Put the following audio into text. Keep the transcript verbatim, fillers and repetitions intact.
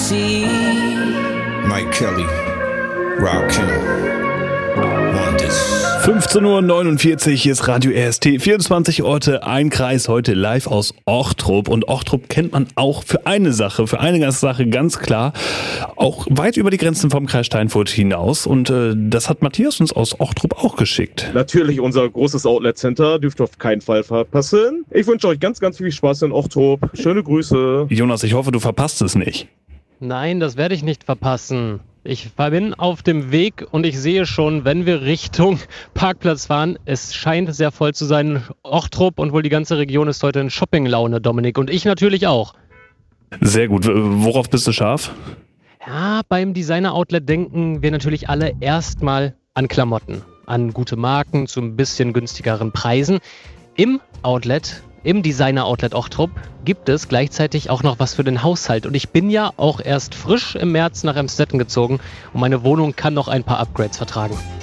see. Mike Kelly, Rakim, Wonders. fünfzehn Uhr neunundvierzig, hier ist Radio R S T, vierundzwanzig Orte, ein Kreis, heute live aus Ochtrup. Und Ochtrup kennt man auch für eine Sache, für eine ganze Sache ganz klar, auch weit über die Grenzen vom Kreis Steinfurt hinaus. Und äh, das hat Matthias uns aus Ochtrup auch geschickt. Natürlich unser großes Outlet Center, dürft ihr auf keinen Fall verpassen. Ich wünsche euch ganz, ganz viel Spaß in Ochtrup. Schöne Grüße. Jonas, ich hoffe, du verpasst es nicht. Nein, das werde ich nicht verpassen. Ich bin auf dem Weg und ich sehe schon, wenn wir Richtung Parkplatz fahren, es scheint sehr voll zu sein. Ochtrup und wohl die ganze Region ist heute in Shoppinglaune, Dominik. Und ich natürlich auch. Sehr gut. Worauf bist du scharf? Ja, beim Designer-Outlet denken wir natürlich alle erstmal an Klamotten. An gute Marken zu ein bisschen günstigeren Preisen. Im Outlet Im Designer-Outlet Ochtrup gibt es gleichzeitig auch noch was für den Haushalt. Und ich bin ja auch erst frisch im März nach Emstetten gezogen und meine Wohnung kann noch ein paar Upgrades vertragen.